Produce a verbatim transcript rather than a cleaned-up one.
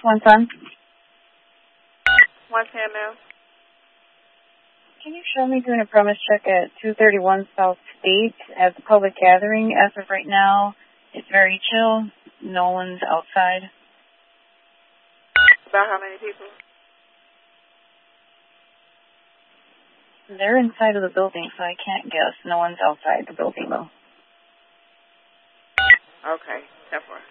One Sun. One ten, ma'am. Can you show me doing a premise check at two thirty-one South State at the public gathering? As of right now, it's very chill. No one's outside. About how many people? They're inside of the building, so I can't guess. No one's outside the building, though. Okay, ten four.